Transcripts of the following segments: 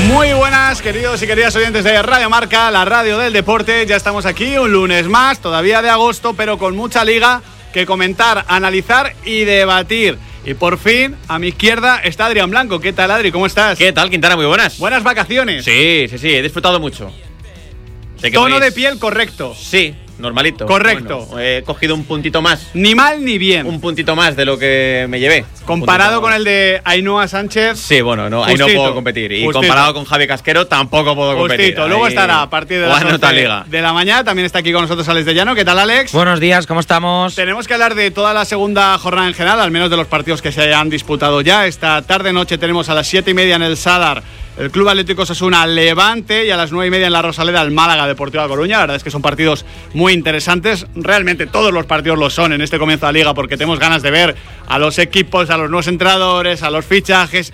Muy buenas, queridos y queridas oyentes de Radio Marca, la radio del deporte. Ya estamos aquí un lunes más, todavía de agosto, pero con mucha liga que comentar, analizar y debatir. Y por fin, a mi izquierda está Adrián Blanco. ¿Qué tal, Adri? ¿Cómo estás? ¿Qué tal, Quintana? Muy buenas. ¿Buenas vacaciones? Sí, he disfrutado mucho. Tono de piel correcto. Sí, normalito. Correcto. Bueno, he cogido un puntito más. Ni mal ni bien. Un puntito más de lo que me llevé. Comparado con el de Ainhoa Sánchez. Sí, bueno, no, ahí no puedo competir. Y comparado con Javi Casquero tampoco puedo competir. Luego estará a partir de las 11 de la mañana. También está aquí con nosotros Alex de Llano. ¿Qué tal, Alex? Buenos días, ¿cómo estamos? Tenemos que hablar de toda la segunda jornada en general, al menos de los partidos que se han disputado ya. Esta tarde-noche tenemos a las 7:30 en el Sadar el Club Atlético Osasuna Levante y a las 9:30 en la Rosaleda el Málaga Deportiva Coruña. La verdad es que son partidos muy interesantes. Realmente todos los partidos lo son en este comienzo de la liga porque tenemos ganas de ver a los equipos, a los nuevos entrenadores, a los fichajes,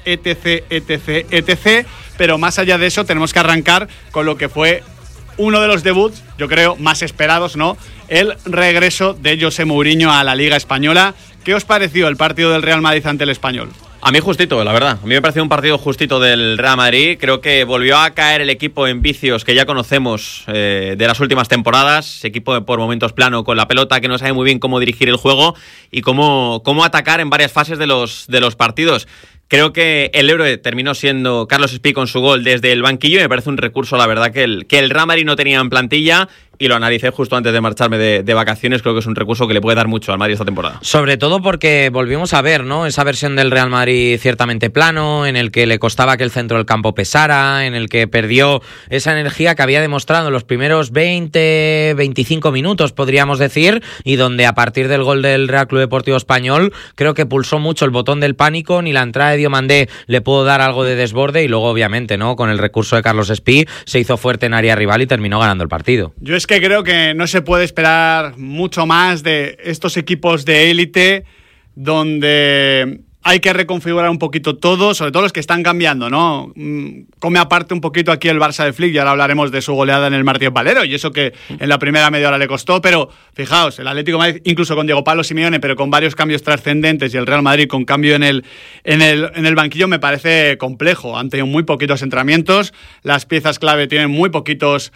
etc. Pero más allá de eso tenemos que arrancar con lo que fue uno de los debuts, yo creo, más esperados, ¿no? El regreso de José Mourinho a la Liga Española. ¿Qué os pareció el partido del Real Madrid ante el Español? A mí justito, la verdad. A mí me pareció un partido justito del Real Madrid. Creo que volvió a caer el equipo en vicios que ya conocemos de las últimas temporadas. Equipo por momentos plano con la pelota, que no sabe muy bien cómo dirigir el juego y cómo atacar en varias fases de los partidos. Creo que el héroe terminó siendo Carlos Espí con su gol desde el banquillo y me parece un recurso, la verdad, que el Real Madrid no tenía en plantilla y lo analicé justo antes de marcharme de vacaciones. Creo que es un recurso que le puede dar mucho al Madrid esta temporada. Sobre todo porque volvimos a ver, ¿no?, esa versión del Real Madrid ciertamente plano, en el que le costaba que el centro del campo pesara, en el que perdió esa energía que había demostrado en los primeros 20-25 minutos, podríamos decir, y donde a partir del gol del Real Club Deportivo Español creo que pulsó mucho el botón del pánico. Ni la entrada de Diomandé le pudo dar algo de desborde y luego, obviamente, ¿no?, con el recurso de Carlos Espí se hizo fuerte en área rival y terminó ganando el partido. Yo es que creo que no se puede esperar mucho más de estos equipos de élite donde hay que reconfigurar un poquito todo, sobre todo los que están cambiando, ¿no? Come aparte un poquito aquí el Barça de Flick, y ahora hablaremos de su goleada en el Martínez Valero, y eso que en la primera media hora le costó, pero fijaos, el Atlético de Madrid, incluso con Diego Pablo Simeone, pero con varios cambios trascendentes, y el Real Madrid con cambio en el banquillo, me parece complejo. Han tenido muy poquitos entrenamientos, las piezas clave tienen muy poquitos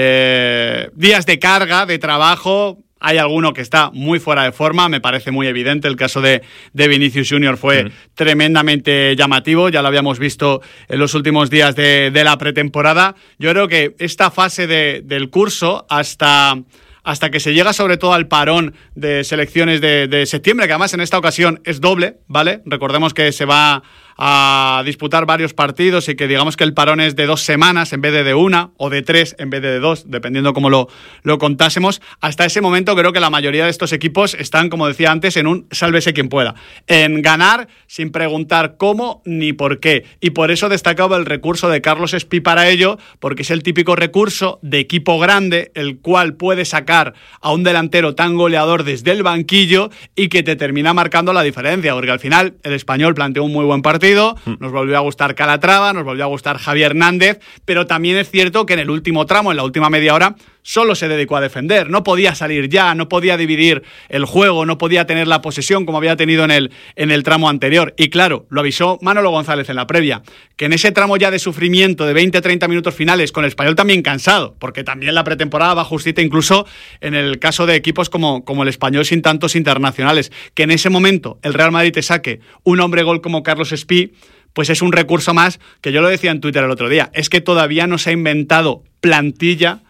días de carga, de trabajo. Hay alguno que está muy fuera de forma, me parece muy evidente. El caso de Vinicius Junior fue tremendamente llamativo, ya lo habíamos visto en los últimos días de la pretemporada. Yo creo que esta fase del curso, hasta que se llega sobre todo al parón de selecciones de septiembre, que además en esta ocasión es doble, ¿vale? Recordemos que se va a disputar varios partidos y que digamos que el parón es de 2 semanas en vez de 1, o de 3 en vez de 2, dependiendo cómo lo contásemos. Hasta ese momento creo que la mayoría de estos equipos están, como decía antes, en un sálvese quien pueda, en ganar sin preguntar cómo ni por qué, y por eso destacaba el recurso de Carlos Espí para ello, porque es el típico recurso de equipo grande, el cual puede sacar a un delantero tan goleador desde el banquillo y que te termina marcando la diferencia, porque al final el Español planteó un muy buen partido. Nos volvió a gustar Calatrava, nos volvió a gustar Javi Hernández, pero también es cierto que en el último tramo, en la última media hora, solo se dedicó a defender. No podía salir ya, no podía dividir el juego, no podía tener la posesión como había tenido en el tramo anterior. Y claro, lo avisó Manolo González en la previa, que en ese tramo ya de sufrimiento de 20-30 minutos finales, con el Español también cansado, porque también la pretemporada va justita, incluso en el caso de equipos como el Español sin tantos internacionales, que en ese momento el Real Madrid te saque un hombre gol como Carlos Espí, pues es un recurso más, que yo lo decía en Twitter el otro día, es que todavía no se ha inventado plantilla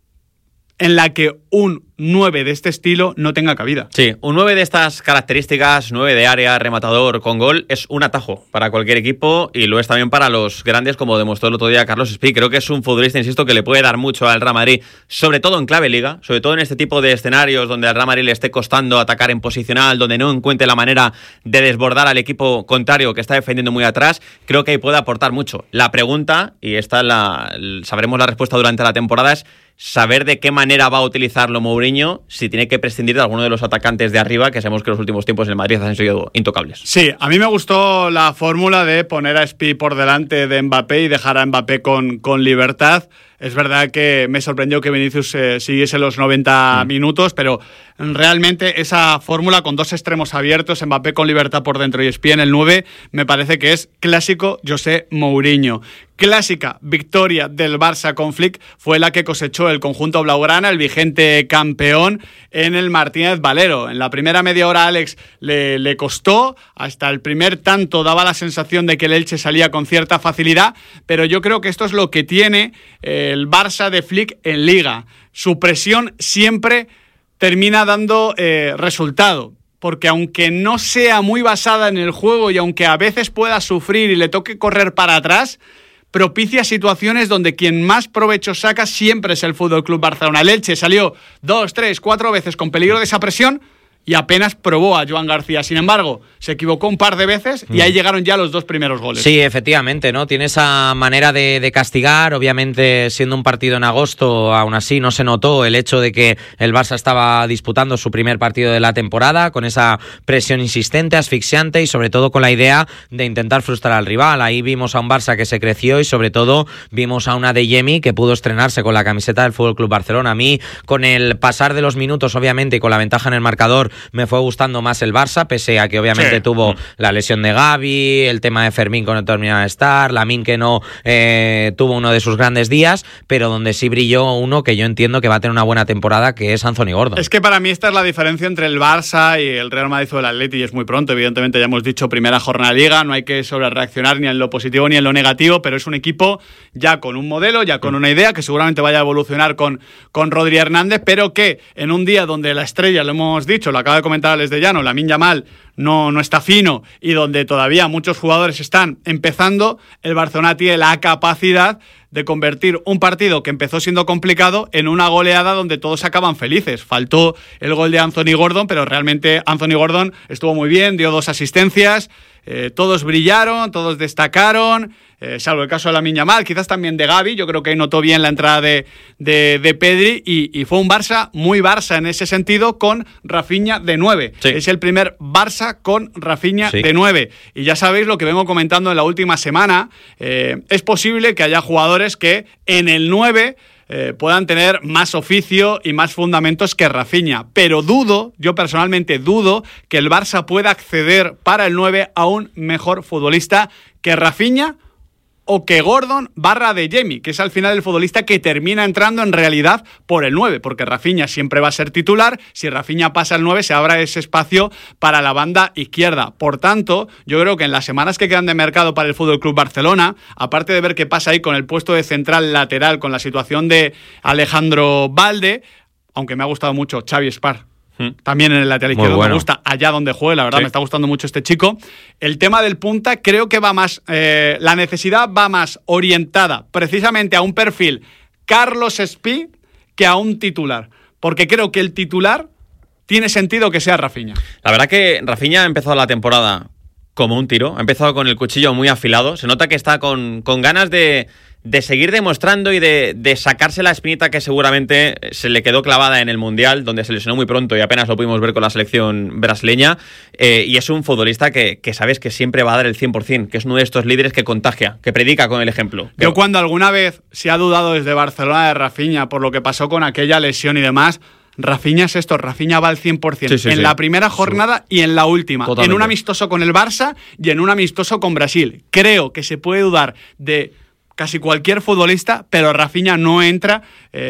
en la que un 9 de este estilo no tenga cabida. Sí, un 9 de estas características, 9 de área, rematador, con gol, es un atajo para cualquier equipo y lo es también para los grandes, como demostró el otro día Carlos Espí. Creo que es un futbolista, insisto, que le puede dar mucho al Real Madrid, sobre todo en clave liga, sobre todo en este tipo de escenarios donde al Real Madrid le esté costando atacar en posicional, donde no encuentre la manera de desbordar al equipo contrario que está defendiendo muy atrás. Creo que ahí puede aportar mucho. La pregunta, y esta sabremos la respuesta durante la temporada, es saber de qué manera va a utilizarlo Mourinho, si tiene que prescindir de alguno de los atacantes de arriba, que sabemos que en los últimos tiempos en el Madrid han sido intocables. Sí, a mí me gustó la fórmula de poner a Espí por delante de Mbappé y dejar a Mbappé con libertad. Es verdad que me sorprendió que Vinicius siguiese los 90 minutos, pero realmente esa fórmula con dos extremos abiertos, Mbappé con libertad por dentro y Espía en el 9, me parece que es clásico José Mourinho. Clásica victoria del Barça con Flick fue la que cosechó el conjunto blaugrana, el vigente campeón, en el Martínez Valero. En la primera media hora Alex le costó, hasta el primer tanto daba la sensación de que el Elche salía con cierta facilidad, pero yo creo que esto es lo que tiene el Barça de Flick en Liga. Su presión siempre termina dando resultado, porque aunque no sea muy basada en el juego y aunque a veces pueda sufrir y le toque correr para atrás, propicia situaciones donde quien más provecho saca siempre es el Fútbol Club Barcelona. El Elche salió 2, 3, 4 veces con peligro de esa presión y apenas probó a Joan García. Sin embargo, se equivocó un par de veces y ahí llegaron ya los dos primeros goles. Sí, efectivamente, ¿no? Tiene esa manera de castigar. Obviamente, siendo un partido en agosto, aún así no se notó el hecho de que el Barça estaba disputando su primer partido de la temporada, con esa presión insistente, asfixiante y sobre todo con la idea de intentar frustrar al rival. Ahí vimos a un Barça que se creció y sobre todo vimos a una Adeyemi que pudo estrenarse con la camiseta del FC Barcelona. A mí, con el pasar de los minutos, obviamente, y con la ventaja en el marcador, me fue gustando más el Barça, pese a que obviamente tuvo la lesión de Gavi, el tema de Fermín que no terminaba de estar, Lamine que no tuvo uno de sus grandes días, pero donde sí brilló uno que yo entiendo que va a tener una buena temporada, que es Anthony Gordon. Es que para mí esta es la diferencia entre el Barça y el Real Madrid o el Atleti, y es muy pronto, evidentemente ya hemos dicho primera jornada de Liga, no hay que sobrereaccionar ni en lo positivo ni en lo negativo, pero es un equipo ya con un modelo, ya con una idea, que seguramente vaya a evolucionar con Rodri Hernández, pero que en un día donde la estrella, lo hemos dicho, lo acaba de comentar Alex de Llano, Lamine Yamal no está fino y donde todavía muchos jugadores están empezando, el Barcelona tiene la capacidad de convertir un partido que empezó siendo complicado en una goleada donde todos acaban felices. Faltó el gol de Anthony Gordon, pero realmente Anthony Gordon estuvo muy bien, dio 2 asistencias, todos brillaron, todos destacaron, salvo el caso de Lamine Yamal, quizás también de Gavi. Yo creo que notó bien la entrada de Pedri y fue un Barça muy Barça en ese sentido, con Rafinha de 9. Sí. Es el primer Barça con Rafinha de 9. Y ya sabéis lo que vengo comentando en la última semana, es posible que haya jugadores que en el 9 puedan tener más oficio y más fundamentos que Rafinha, pero yo personalmente dudo que el Barça pueda acceder para el 9 a un mejor futbolista que Rafinha o que Gordon / Adeyemi, que es al final el futbolista que termina entrando en realidad por el 9, porque Rafinha siempre va a ser titular. Si Rafinha pasa al 9, se abra ese espacio para la banda izquierda. Por tanto, yo creo que en las semanas que quedan de mercado para el FC Barcelona, aparte de ver qué pasa ahí con el puesto de central lateral, con la situación de Alejandro Balde, aunque me ha gustado mucho Xavi Espar, también en el lateral izquierdo, me gusta allá donde juegue, la verdad me está gustando mucho este chico. El tema del punta creo que va más, la necesidad va más orientada precisamente a un perfil Carlos Espí que a un titular, porque creo que el titular tiene sentido que sea Rafinha. La verdad que Rafinha ha empezado la temporada como un tiro, ha empezado con el cuchillo muy afilado, se nota que está con ganas de seguir demostrando y de sacarse la espinita que seguramente se le quedó clavada en el Mundial, donde se lesionó muy pronto y apenas lo pudimos ver con la selección brasileña, y es un futbolista que sabes que siempre va a dar el 100%, que es uno de estos líderes que contagia, que predica con el ejemplo. Yo cuando alguna vez se ha dudado desde Barcelona de Rafinha por lo que pasó con aquella lesión y demás, Rafinha es esto, Rafinha va al 100%, la primera jornada y en la última, totalmente. En un amistoso con el Barça y en un amistoso con Brasil. Creo que se puede dudar de casi cualquier futbolista, pero Rafinha no entra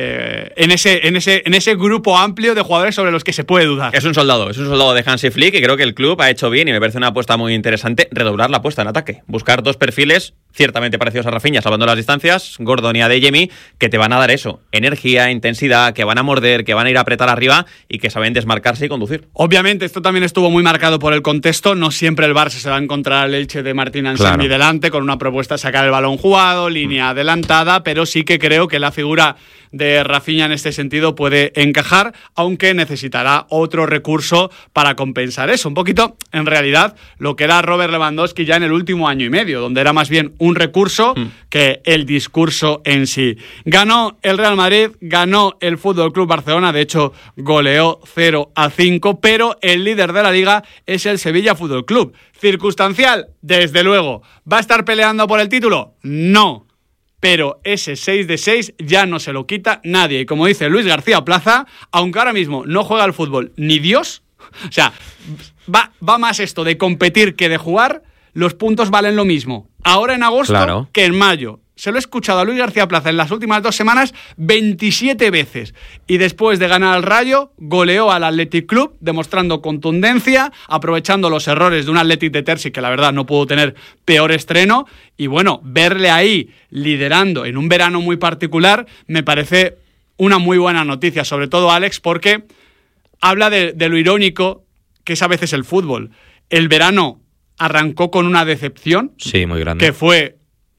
en ese grupo amplio de jugadores sobre los que se puede dudar. Es un soldado de Hansi Flick y creo que el club ha hecho bien y me parece una apuesta muy interesante redoblar la apuesta en ataque, buscar dos perfiles ciertamente parecidos a Rafinha, salvando las distancias, Gordon y Adeyemi, que te van a dar eso, energía, intensidad, que van a morder, que van a ir a apretar arriba y que saben desmarcarse y conducir. Obviamente esto también estuvo muy marcado por el contexto, no siempre el Barça se va a encontrar el Elche de Martín Anselmi delante, con una propuesta de sacar el balón jugado, línea adelantada, pero sí que creo que la figura de Rafinha en este sentido puede encajar, aunque necesitará otro recurso para compensar eso. Un poquito, en realidad, lo que era Robert Lewandowski ya en el último año y medio, donde era más bien un recurso que el discurso en sí. Ganó el Real Madrid, ganó el FC Barcelona, de hecho goleó 0-5, pero el líder de la Liga es el Sevilla Fútbol Club. ¿Circunstancial? Desde luego. ¿Va a estar peleando por el título? No. pero ese 6 de 6 ya no se lo quita nadie. Y como dice Luis García Plaza, aunque ahora mismo no juega al fútbol ni Dios, o sea, va más esto de competir que de jugar, los puntos valen lo mismo ahora en agosto que en mayo. Se lo he escuchado a Luis García Plaza en las últimas 2 semanas 27 veces. Y después de ganar al Rayo, goleó al Athletic Club, demostrando contundencia, aprovechando los errores de un Athletic de Terzi, que la verdad no pudo tener peor estreno. Y bueno, verle ahí liderando en un verano muy particular me parece una muy buena noticia. Sobre todo, Alex, porque habla de lo irónico que es a veces el fútbol. El verano arrancó con una decepción. Sí, muy grande. Que fue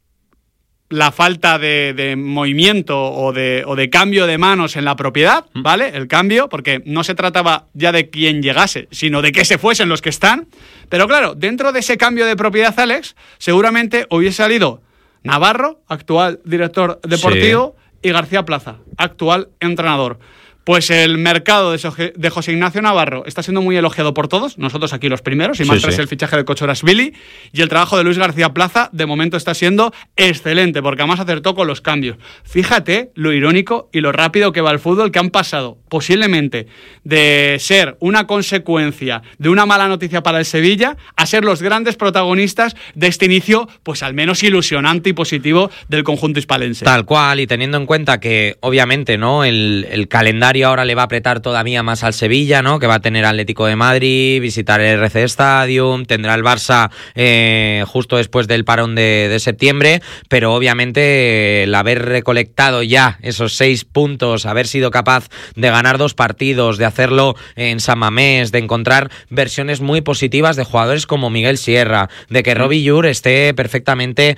la falta de movimiento o de cambio de manos en la propiedad, ¿vale? El cambio, porque no se trataba ya de quién llegase, sino de que se fuesen los que están. Pero claro, dentro de ese cambio de propiedad, Alex, seguramente hubiese salido Navarro, actual director deportivo, y García Plaza, actual entrenador. Pues el mercado de José Ignacio Navarro está siendo muy elogiado por todos, nosotros aquí los primeros, y más tras el fichaje de Kochorashvili, y el trabajo de Luis García Plaza de momento está siendo excelente, porque además acertó con los cambios. Fíjate lo irónico y lo rápido que va el fútbol, que han pasado posiblemente de ser una consecuencia de una mala noticia para el Sevilla a ser los grandes protagonistas de este inicio, pues al menos ilusionante y positivo del conjunto hispalense. Tal cual, y teniendo en cuenta que obviamente, ¿no?, el calendario ahora le va a apretar todavía más al Sevilla, ¿no?, que va a tener Atlético de Madrid, visitar el RC Stadium, tendrá el Barça justo después del parón de septiembre, pero obviamente el haber recolectado ya esos 6 puntos, haber sido capaz de ganar 2 partidos, de hacerlo en San Mamés, de encontrar versiones muy positivas de jugadores como Miguel Sierra, de que Robbie Llur esté perfectamente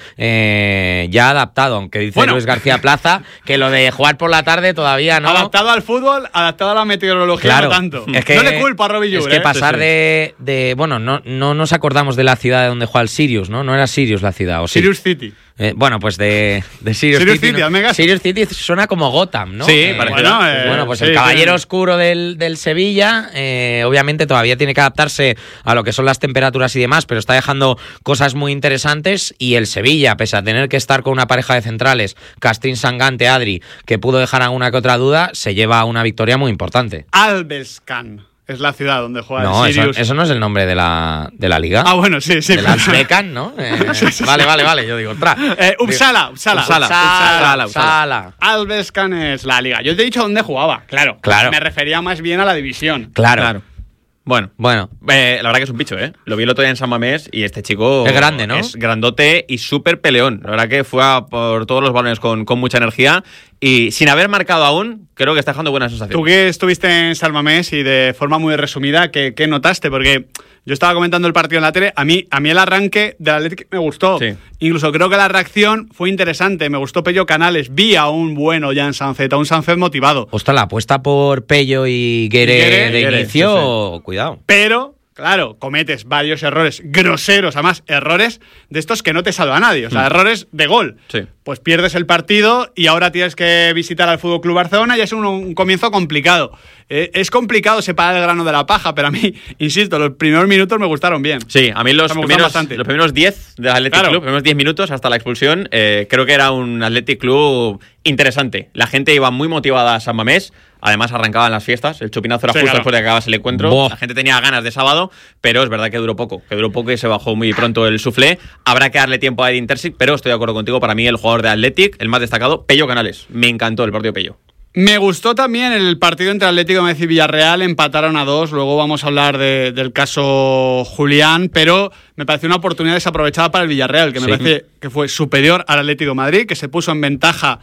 ya adaptado, aunque dice Luis García Plaza que lo de jugar por la tarde todavía no. Adaptado al fútbol, adaptado a la meteorología, claro, no tanto. Es que, no le culpa a Robbie Llur. Es que pasar de bueno, no nos acordamos de la ciudad de donde juega el Sirius, ¿no? No era Sirius la ciudad, ¿o sí? Sirius City. Bueno, pues de Sirius City. ¿No? Sirius City suena como Gotham, ¿no? Sí, parece. Bueno, pues el caballero oscuro del Sevilla, obviamente todavía tiene que adaptarse a lo que son las temperaturas y demás, pero está dejando cosas muy interesantes. Y el Sevilla, pese a tener que estar con una pareja de centrales, Castrín, Sangante, Adri, que pudo dejar alguna que otra duda, se lleva una victoria muy importante. Albescan es la ciudad donde juega el Sirius. Eso no es el nombre de la liga. Ah, bueno, sí. El Albescan, ¿no? Vale. Yo digo, ostras. Uppsala. Albescan es la liga. Yo te he dicho dónde jugaba, claro. Me refería más bien a la división. Claro. Bueno, la verdad que es un bicho, ¿eh? Lo vi el otro día en San Mamés y este chico... Es grande, ¿no? Es grandote y súper peleón. La verdad que fue por todos los balones con mucha energía y sin haber marcado aún, creo que está dejando buenas sensaciones. Tú que estuviste en San Mamés y de forma muy resumida, ¿qué notaste? Porque yo estaba comentando el partido en la tele, a mí el arranque del Athletic me gustó. Sí. Incluso creo que la reacción fue interesante. Me gustó Pello Canales. Vi a un bueno Jan Sanzet, a un Sanzet motivado. Ostras, la apuesta por Pello y Guerre de inicio, cuidado. Pero, claro, cometes varios errores groseros, además errores de estos que no te salva a nadie, o sea, errores de gol. Sí. Pues pierdes el partido y ahora tienes que visitar al FC Barcelona y es un comienzo complicado. Es complicado separar el grano de la paja, pero a mí, insisto, los primeros minutos me gustaron bien. Sí, a mí los primeros 10 del Athletic Club, los primeros 10 minutos hasta la expulsión, creo que era un Athletic Club interesante. La gente iba muy motivada a San Mamés. Además arrancaban las fiestas, el chupinazo era justo después de que acabase el encuentro. La gente tenía ganas de sábado, pero es verdad que duró poco y se bajó muy pronto el suflé. Habrá que darle tiempo a Edin Terzic, pero estoy de acuerdo contigo, para mí el jugador de Athletic, el más destacado, Pello Canales. Me encantó el partido de Pello. Me gustó también el partido entre Atlético de Madrid y Villarreal, empataron a 2, luego vamos a hablar del caso Julián, pero me pareció una oportunidad desaprovechada para el Villarreal, que me parece que fue superior al Atlético de Madrid, que se puso en ventaja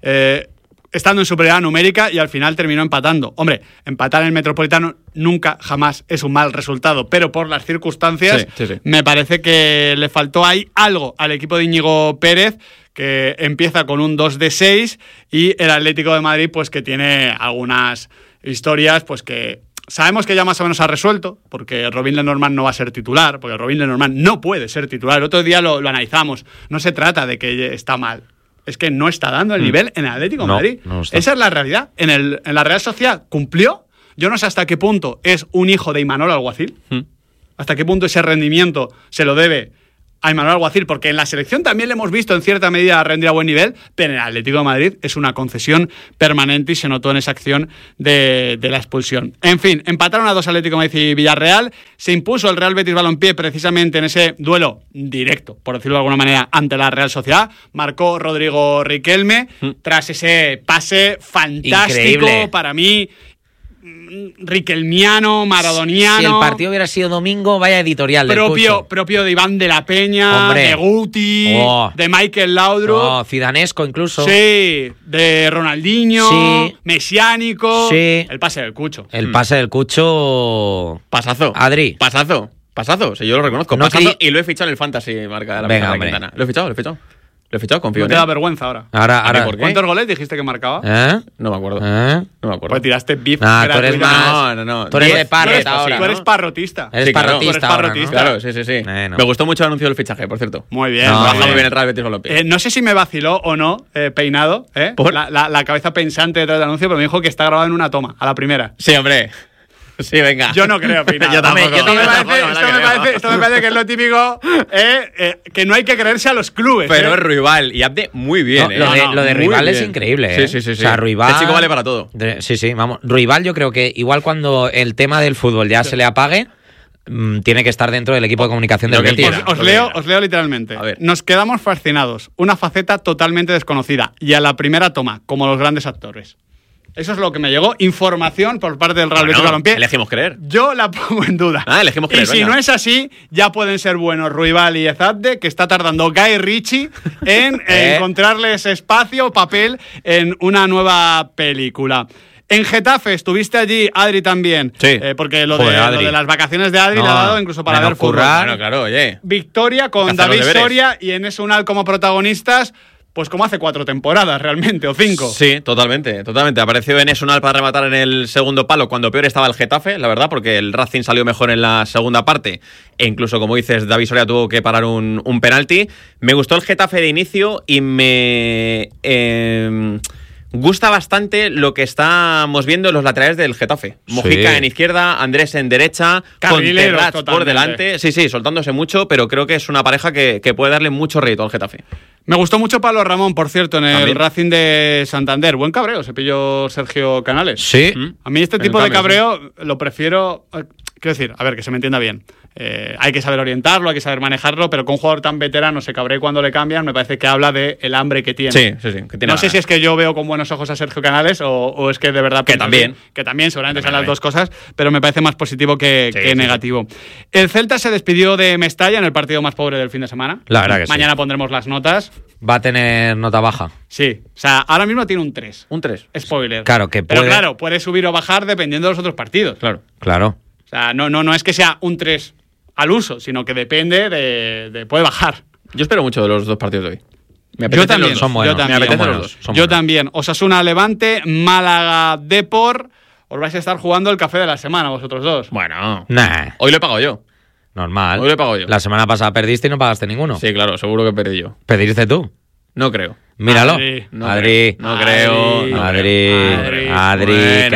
estando en superioridad numérica y al final terminó empatando. Hombre, empatar en el Metropolitano nunca, jamás es un mal resultado, pero por las circunstancias me parece que le faltó ahí algo al equipo de Íñigo Pérez, que empieza con un 2 de 6 y el Atlético de Madrid pues que tiene algunas historias pues que sabemos que ya más o menos ha resuelto, porque Robin Lenormand no va a ser titular, porque Robin Lenormand no puede ser titular. El otro día lo analizamos, no se trata de que está mal, es que no está dando el nivel en el Atlético de Madrid. No esa es la realidad. En la Real Sociedad cumplió. Yo no sé hasta qué punto es un hijo de Imanol Alguacil, hasta qué punto ese rendimiento se lo debe a Imanol Alguacil, porque en la selección también le hemos visto en cierta medida rendir a buen nivel, pero en el Atlético de Madrid es una concesión permanente y se notó en esa acción de la expulsión. En fin, empataron a 2 Atlético de Madrid y Villarreal, se impuso el Real Betis Balompié precisamente en ese duelo directo, por decirlo de alguna manera, ante la Real Sociedad. Marcó Rodrigo Riquelme tras ese pase fantástico. Increíble. Para mí, riquelmiano, maradoniano. Si el partido hubiera sido domingo, vaya editorial del propio de Iván de la Peña, hombre, de Guti, de Michael Laudrup, Zidanesco incluso. Sí, de Ronaldinho, sí, mesiánico. Sí. El pase del Cucho. El pase del Cucho. Pasazo. Adri. Pasazo, si yo lo reconozco. No, pasazo, y lo he fichado en el Fantasy marca de la Venga, Quintana. Lo he fichado, confío no en te él. da vergüenza ahora. Ahora ¿Por qué? ¿Cuántos goles dijiste que marcaba? No me acuerdo. Pues tiraste beef. Tú eres más... No. Tú eres de Parrot ahora. Tú eres parrotista. Eres parrotista ahora, ¿no? Claro, sí. Bueno. Me gustó mucho el anuncio del fichaje, por cierto. Muy bien. Trabaja muy bien el Real Betis Balompié. No sé si me vaciló o no, peinado, ¿Por? La cabeza pensante detrás del anuncio, pero me dijo que está grabado en una toma, a la primera. Sí, hombre. Sí, venga. Yo no creo, peinado. Yo tampoco. Esto me parece que es lo típico, que no hay que creerse a los clubes. Pero es Ruibal y Abde muy bien. Lo de Ruibal es increíble. Sí. O sea, Ruibal... El chico vale para todo. Sí, vamos. Ruibal yo creo que igual cuando el tema del fútbol ya se le apague, tiene que estar dentro del equipo de comunicación del Betis. Os leo literalmente. Nos quedamos fascinados. Una faceta totalmente desconocida. Y a la primera toma, como los grandes actores. Eso es lo que me llegó. Información por parte del Real Betis Balompié. Elegimos creer. Yo la pongo en duda. Elegimos creer. Y si no es así, ya pueden ser buenos Ruibal y Ezadde, que está tardando Guy Ritchie en encontrarles espacio, papel en una nueva película. En Getafe estuviste allí, Adri, también. Sí. Porque lo de las vacaciones de Adri le ha dado incluso para ver fútbol. Bueno, claro, oye. Victoria con David Soria y Enes Unal como protagonistas. Pues como hace 4 temporadas realmente, o 5. Sí, totalmente. Apareció Enes Unal para rematar en el segundo palo cuando peor estaba el Getafe, la verdad, porque el Racing salió mejor en la segunda parte. E incluso, como dices, David Soria tuvo que parar un penalti. Me gustó el Getafe de inicio y me gusta bastante lo que estamos viendo en los laterales del Getafe. Mojica en izquierda, Andrés en derecha, con Terrats por delante. Sí, soltándose mucho, pero creo que es una pareja que puede darle mucho rédito al Getafe. Me gustustó mucho Pablo Ramón, por cierto, en el Racing de Santander. Buen cabreo, se pilló Sergio Canales. Sí. A mí este tipo de cabreo lo prefiero... Quiero decir, a ver, que se me entienda bien. Hay que saber orientarlo, hay que saber manejarlo, pero con un jugador tan veterano se cabree cuando le cambian, me parece que habla del hambre que tiene. Sí. Que tiene no sé si es que yo veo con buenos ojos a Sergio Canales o es que de verdad... Que también, seguramente son las dos cosas, pero me parece más positivo que negativo. El Celta se despidió de Mestalla en el partido más pobre del fin de semana. La verdad que Mañana pondremos las notas. Va a tener nota baja. Sí, o sea, ahora mismo tiene un 3. Un 3. Spoiler. Claro, que puede... Pero claro, puede subir o bajar dependiendo de los otros partidos. Claro. O sea, no es que sea un 3 al uso, sino que depende de puede bajar. Yo espero mucho de los dos partidos de hoy. Yo también. Son buenos. Me apetecen los dos. Yo también. Osasuna Levante, Málaga Depor. Os vais a estar jugando el café de la semana vosotros dos. Bueno. Nah. Hoy lo he pagado yo. Normal. Hoy lo he pagado yo. La semana pasada perdiste y no pagaste ninguno. Sí, claro, seguro que perdí yo. ¿Pediste tú? No creo. Míralo. Adri. No creo. Adri.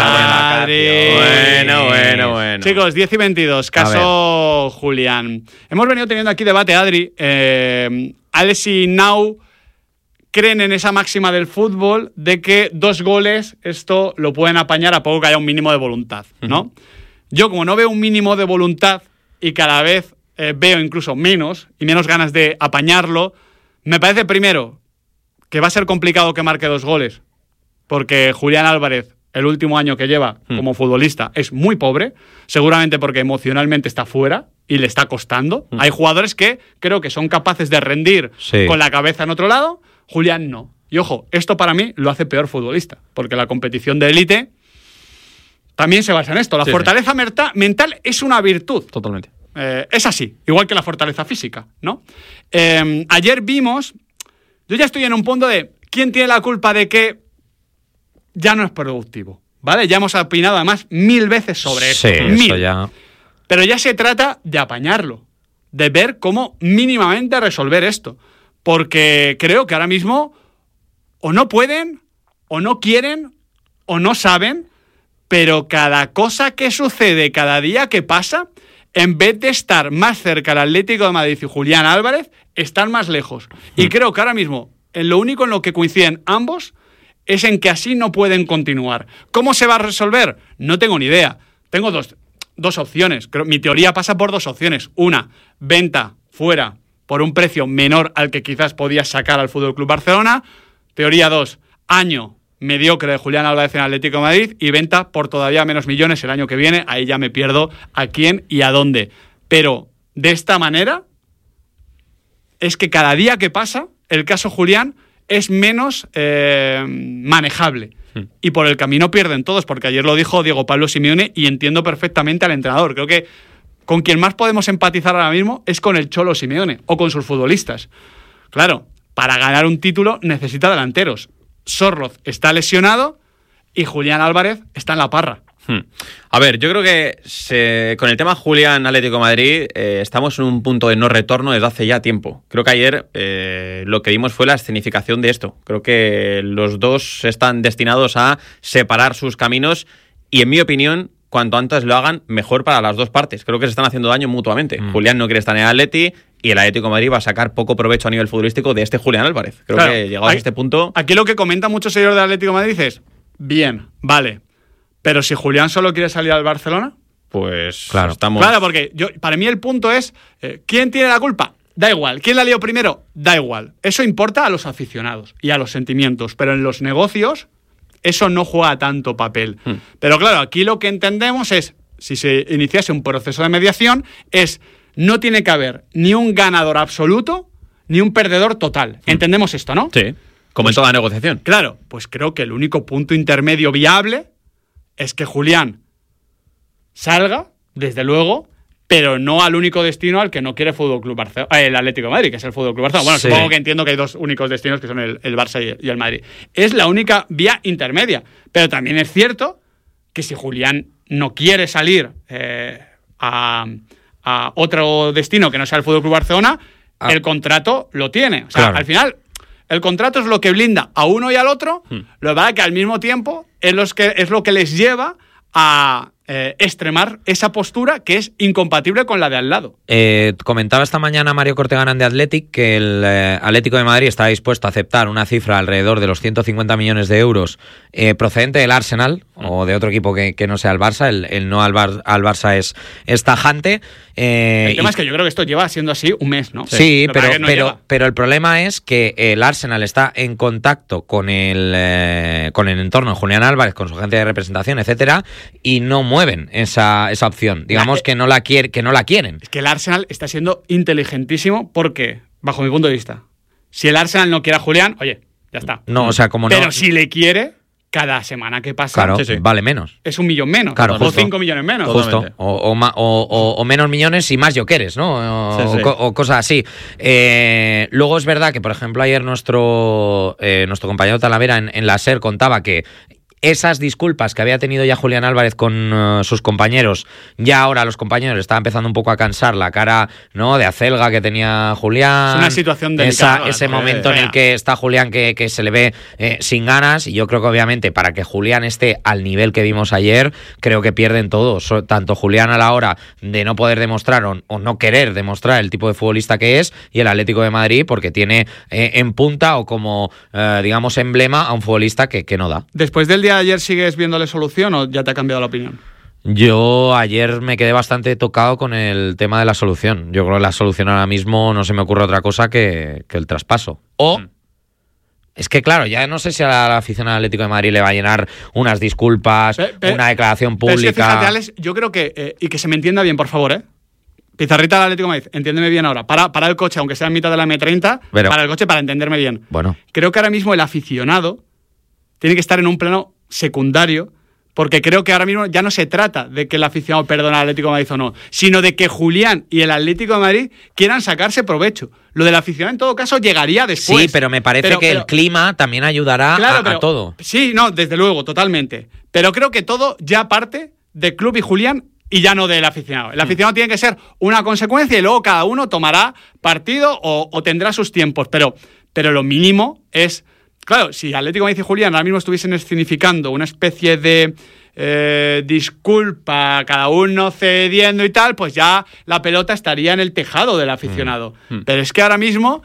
Bueno. Chicos, 10 y 22. Caso Julián. Hemos venido teniendo aquí debate, Adri. Alex y Nau creen en esa máxima del fútbol de que 2 goles esto lo pueden apañar a poco que haya un mínimo de voluntad, ¿no? Yo, como no veo un mínimo de voluntad y cada vez veo incluso menos ganas de apañarlo, me parece primero que va a ser complicado que marque 2 goles, porque Julián Álvarez, el último año que lleva como futbolista, es muy pobre, seguramente porque emocionalmente está fuera y le está costando. Hay jugadores que creo que son capaces de rendir con la cabeza en otro lado, Julián no. Y ojo, esto para mí lo hace peor futbolista, porque la competición de élite también se basa en esto. La fortaleza mental es una virtud. Totalmente. Es así, igual que la fortaleza física, ¿no? Ayer vimos... Yo ya estoy en un punto de quién tiene la culpa de que ya no es productivo, ¿vale? Ya hemos opinado además 1000 veces sobre esto. Sí, 1000. eso ya... Pero ya se trata de apañarlo, de ver cómo mínimamente resolver esto. Porque creo que ahora mismo o no pueden, o no quieren, o no saben, pero cada cosa que sucede, cada día que pasa, en vez de estar más cerca el Atlético de Madrid y Julián Álvarez, están más lejos. Y creo que ahora mismo, lo único en lo que coinciden ambos es en que así no pueden continuar. ¿Cómo se va a resolver? No tengo ni idea. Tengo dos opciones. Mi teoría pasa por dos opciones. Una, venta fuera por un precio menor al que quizás podías sacar al FC Barcelona. Teoría 2, año mediocre de Julián Álvarez en Atlético de Madrid y venta por todavía menos millones el año que viene. Ahí ya me pierdo a quién y a dónde. Pero de esta manera es que cada día que pasa el caso Julián es menos manejable. Y por el camino pierden todos, porque ayer lo dijo Diego Pablo Simeone y entiendo perfectamente al entrenador. Creo que con quien más podemos empatizar ahora mismo es con el Cholo Simeone o con sus futbolistas. Claro, para ganar un título necesita delanteros. Sorloz está lesionado y Julián Álvarez está en la parra. A ver, yo creo que con el tema Julián Atlético de Madrid estamos en un punto de no retorno desde hace ya tiempo. Creo que ayer lo que vimos fue la escenificación de esto. Creo que los dos están destinados a separar sus caminos y, en mi opinión, cuanto antes lo hagan, mejor para las dos partes. Creo que se están haciendo daño mutuamente. Julián no quiere estar en el Atleti y el Atlético de Madrid va a sacar poco provecho a nivel futbolístico de este Julián Álvarez. Creo que llegados a este punto... Aquí lo que comenta muchos seguidores del Atlético de Madrid es, bien, vale, pero si Julián solo quiere salir al Barcelona... Pues claro, estamos... Claro, porque para mí el punto es, ¿quién tiene la culpa? Da igual. ¿Quién la lió primero? Da igual. Eso importa a los aficionados y a los sentimientos, pero en los negocios eso no juega tanto papel. Pero claro, aquí lo que entendemos es, si se iniciase un proceso de mediación, no tiene que haber ni un ganador absoluto ni un perdedor total. ¿Entendemos esto, no? Sí, como en toda negociación. Claro, pues creo que el único punto intermedio viable es que Julián salga, desde luego, pero no al único destino al que no quiere el Atlético de Madrid, que es el FC Barcelona. Bueno, Sí. Supongo que entiendo que hay dos únicos destinos, que son el Barça y el Madrid. Es la única vía intermedia. Pero también es cierto que si Julián no quiere salir a otro destino que no sea el FC Barcelona, el contrato lo tiene. O sea, Claro. Al final, el contrato es lo que blinda a uno y al otro, lo que pasa es que al mismo tiempo es lo que les lleva a extremar esa postura que es incompatible con la de al lado. Comentaba esta mañana Mario Cortegana de Athletic que el Atlético de Madrid está dispuesto a aceptar una cifra alrededor de los 150 millones de euros procedente del Arsenal o de otro equipo que no sea el Barça. El no al Barça es tajante. El tema es que yo creo que esto lleva siendo así un mes, ¿no? Sí, Lo que pasa es que no llega. pero el problema es que el Arsenal está en contacto con el entorno de Julián Álvarez, con su agencia de representación, etcétera, y no mueven esa opción. Digamos que no la quieren. Es que el Arsenal está siendo inteligentísimo porque, bajo mi punto de vista, si el Arsenal no quiere a Julián, oye, ya está. No, o sea, como Pero no. si le quiere, cada semana que pasa Claro, Sí, sí. vale menos. es 1 millón menos. Claro, o justo. 5 millones menos. Totalmente. Justo. O menos millones y más yokeres, ¿no? Sí, sí. O cosas así. Luego es verdad que, por ejemplo, ayer nuestro compañero Talavera en la SER contaba que esas disculpas que había tenido ya Julián Álvarez con sus compañeros, ya ahora los compañeros estaban empezando un poco a cansar la cara, ¿no?, de acelga que tenía Julián. Es una situación delicada. Ese momento en el que está Julián que se le ve sin ganas, y yo creo que obviamente para que Julián esté al nivel que vimos ayer, creo que pierden todos, tanto Julián a la hora de no poder demostrar o no querer demostrar el tipo de futbolista que es, y el Atlético de Madrid porque tiene en punta o como digamos emblema a un futbolista que no da. Después del día de ayer, ¿sigues viéndole solución o ya te ha cambiado la opinión? Yo ayer me quedé bastante tocado con el tema de la solución. Yo creo que la solución ahora mismo no se me ocurre otra cosa que el traspaso. O es que claro, ya no sé si a la afición al Atlético de Madrid le va a llenar unas disculpas, una declaración Pero es que pública. fíjate, Alex, yo creo que, y que se me entienda bien, por favor, Pizarrita del Atlético de Madrid, entiéndeme bien ahora. Para el coche, aunque sea en mitad de la M30, Pero- para el coche para entenderme bien. Bueno, Creo que ahora mismo el aficionado tiene que estar en un plano secundario, porque creo que ahora mismo ya no se trata de que el aficionado perdone al Atlético de Madrid o no, sino de que Julián y el Atlético de Madrid quieran sacarse provecho. Lo del aficionado, en todo caso, llegaría después. sí, pero me parece que el clima también ayudará Claro, a todo. Sí, no, desde luego, totalmente. Pero creo que todo ya parte del club y Julián y ya no del aficionado. El aficionado tiene que ser una consecuencia y luego cada uno tomará partido o tendrá sus tiempos. Pero lo mínimo es... Claro, si Atlético de Madrid y Julián ahora mismo estuviesen escenificando una especie de disculpa, cada uno cediendo y tal, pues ya la pelota estaría en el tejado del aficionado. Pero es que ahora mismo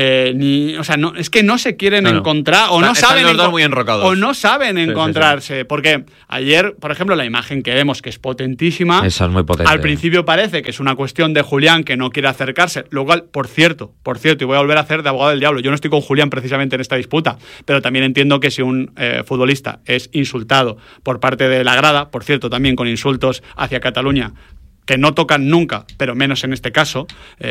no, es que no se quieren encontrar o no saben los dos muy enrocados. O no saben encontrarse, porque ayer, por ejemplo, la imagen que vemos, que es potentísima, esa es muy potente. Al principio parece que es una cuestión de Julián que no quiere acercarse, lo cual, por cierto, y voy a volver a hacer de abogado del diablo, yo no estoy con Julián precisamente en esta disputa, pero también entiendo que si un futbolista es insultado por parte de la grada, por cierto, también con insultos hacia Cataluña que no tocan nunca, pero menos en este caso,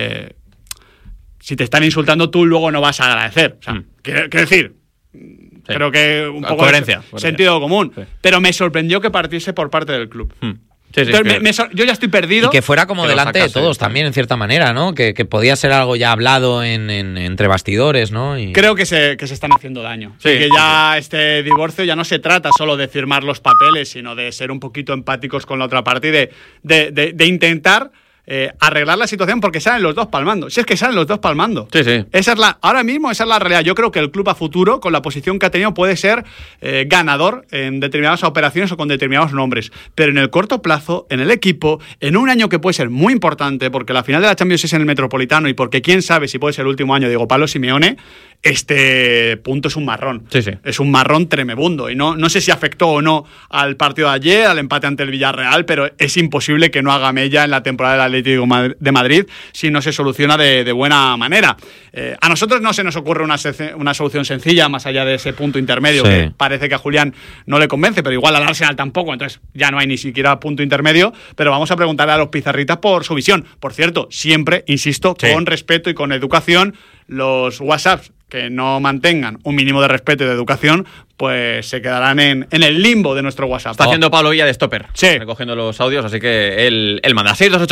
si te están insultando, tú luego no vas a agradecer. O sea, quiero decir, creo que un poco coherencia, de sentido común. Sí. Pero me sorprendió que partiese por parte del club. Sí, entonces, yo ya estoy perdido. Y que fuera como delante de todos también, en cierta manera, ¿no? Que podía ser algo ya hablado entre bastidores, ¿no? Y... Creo que se están haciendo daño. Sí, que ya este divorcio ya no se trata solo de firmar los papeles, sino de ser un poquito empáticos con la otra parte y de intentar arreglar la situación, porque salen los dos palmando. Si es que salen los dos palmando. Sí, sí. Ahora mismo esa es la realidad. Yo creo que el club a futuro, con la posición que ha tenido, puede ser ganador en determinadas operaciones o con determinados nombres. Pero en el corto plazo, en el equipo, en un año que puede ser muy importante, porque la final de la Champions es en el Metropolitano y porque quién sabe si puede ser el último año de Diego Pablo Simeone, este punto es un marrón. Sí, sí. Es un marrón tremebundo. Y no sé si afectó o no al partido de ayer, al empate ante el Villarreal, pero es imposible que no haga mella en la temporada del Atlético de Madrid si no se soluciona de buena manera. A nosotros no se nos ocurre una solución sencilla más allá de ese punto intermedio, sí, que parece que a Julián no le convence, pero igual al Arsenal tampoco, entonces ya no hay ni siquiera punto intermedio, pero vamos a preguntarle a los pizarritas por su visión. Por cierto, siempre, insisto, sí, con respeto y con educación, los WhatsApps que no mantengan un mínimo de respeto y de educación, pues se quedarán en el limbo de nuestro WhatsApp. Está haciendo Pablo Villa de stopper, sí, recogiendo los audios, así que él manda.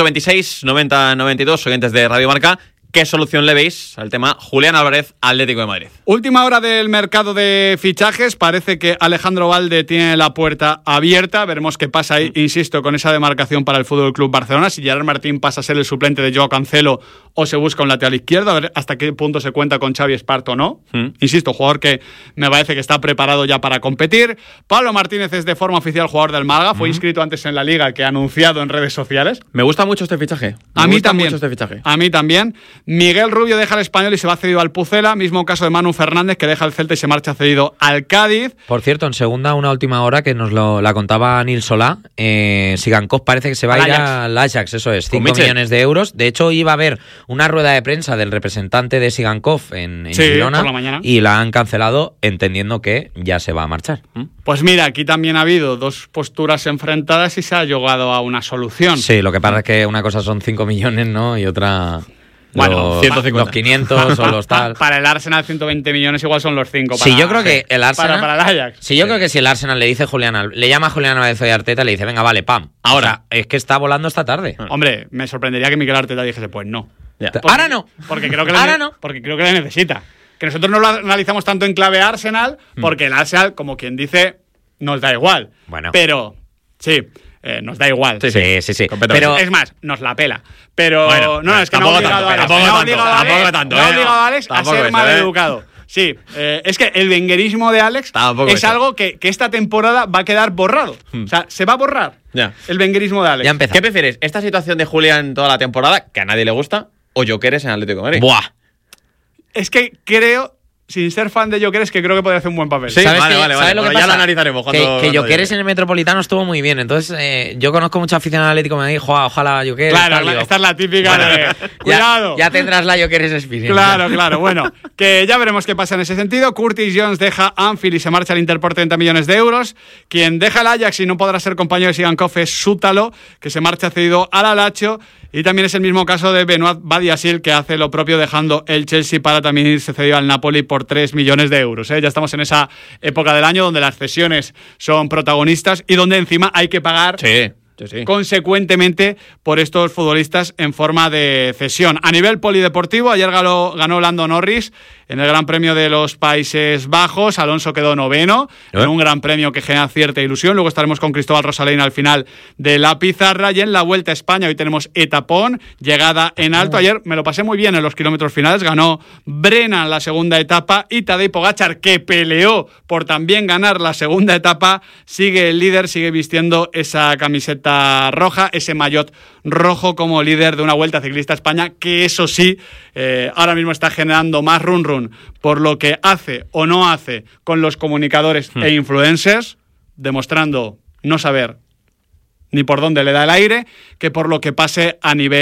62826-9092, oyentes de Radio Marca. ¿Qué solución le veis al tema Julián Álvarez, Atlético de Madrid? Última hora del mercado de fichajes. Parece que Alejandro Valde tiene la puerta abierta. Veremos qué pasa ahí, insisto, con esa demarcación para el Fútbol Club Barcelona. Si Gerard Martín pasa a ser el suplente de Joao Cancelo o se busca un lateral izquierdo, a ver hasta qué punto se cuenta con Xavi Esparto o no. Insisto, jugador que me parece que está preparado ya para competir. Pablo Martínez es de forma oficial jugador del Málaga. Fue inscrito antes en la Liga, que ha anunciado en redes sociales. Me gusta mucho este fichaje. A mí también. Miguel Rubio deja el Español y se va cedido al Pucela. Mismo caso de Manu Fernández, que deja el Celta y se marcha cedido al Cádiz. Por cierto, en segunda, una última hora que nos la contaba Nil Solá, Sigankov parece que se va a ir al Ajax, eso es, 5 millones de euros. De hecho, iba a haber una rueda de prensa del representante de Sigankov en Girona, por la mañana, y la han cancelado entendiendo que ya se va a marchar. Pues mira, aquí también ha habido dos posturas enfrentadas y se ha llegado a una solución. Sí, lo que pasa es que una cosa son 5 millones, ¿no? Y otra... Bueno, los 500 o los tal. Para el Arsenal 120 millones igual son los 5. Sí, yo creo que el Arsenal... Para el Ajax. Sí, yo creo que si el Arsenal le dice le llama a Julián Álvarez y Arteta y le dice, venga, vale, pam. Ahora, o sea, es que está volando esta tarde. Hombre, me sorprendería que Mikel Arteta dijese, pues no. Ahora no. Porque creo que porque creo que le necesita. Que nosotros no lo analizamos tanto en clave Arsenal, porque el Arsenal, como quien dice, nos da igual. Bueno. Pero, sí... nos da igual. Sí. Pero es más, nos la pela. Pero bueno, no, es que no ha obligado a Alex a ser mal educado. Sí, es que el wengerismo de Alex es algo que esta temporada va a quedar borrado. O sea, se va a borrar el wengerismo de Alex. Ya empezó. ¿Qué prefieres? ¿Esta situación de Julián toda la temporada, que a nadie le gusta, o Gyökeres en Atlético de Madrid? ¡Buah! Es que creo... Sin ser fan de Gyökeres, que creo que podría hacer un buen papel. Sí, ¿Sabes vale. ¿sabes lo que ya pasa? lo analizaremos. Que Gyökeres en el Metropolitano estuvo muy bien. Entonces, yo conozco mucha afición al Atlético, me dijo, ojalá Gyökeres. Claro, esta es la típica de... ¡Cuidado! Ya tendrás la Gyökeres experience. Claro. Bueno, que ya veremos qué pasa en ese sentido. Curtis Jones deja Anfield y se marcha al Inter por 30 millones de euros. Quien deja el Ajax y no podrá ser compañero de Sigankov es Sútalo, que se marcha cedido al Alacho. Y también es el mismo caso de Benoit Badiashile, que hace lo propio dejando el Chelsea para también irse cedido al Napoli por 3 millones de euros. Ya estamos en esa época del año donde las cesiones son protagonistas y donde encima hay que pagar Sí. consecuentemente por estos futbolistas en forma de cesión. A nivel polideportivo, ayer ganó Lando Norris en el Gran Premio de los Países Bajos. Alonso quedó 9º en un Gran Premio que genera cierta ilusión. Luego estaremos con Cristóbal Rosalén al final de la pizarra. Y en la Vuelta a España hoy tenemos etapón, llegada en alto. Ayer me lo pasé muy bien en los kilómetros finales. Ganó Brennan la segunda etapa y Tadej Pogačar, que peleó por también ganar la segunda etapa, sigue el líder, sigue vistiendo esa camiseta roja, ese maillot rojo como líder de una Vuelta Ciclista a España, que eso sí, ahora mismo está generando más run por lo que hace o no hace con los comunicadores e influencers, demostrando no saber ni por dónde le da el aire, que por lo que pase a nivel